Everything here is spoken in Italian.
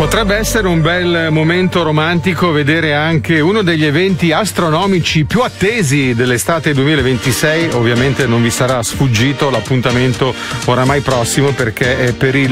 Potrebbe essere un bel momento romantico vedere anche uno degli eventi astronomici più attesi dell'estate 2026. Ovviamente non vi sarà sfuggito l'appuntamento oramai prossimo, perché è per il